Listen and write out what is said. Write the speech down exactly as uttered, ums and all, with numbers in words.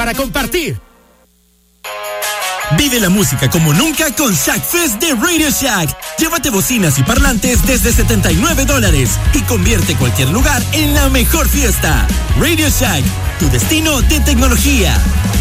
para compartir. Vive la música como nunca con Shack Fest de Radio Shack. Llévate bocinas y parlantes desde setenta y nueve dólares y convierte cualquier lugar en la mejor fiesta. Radio Shack, tu destino de tecnología.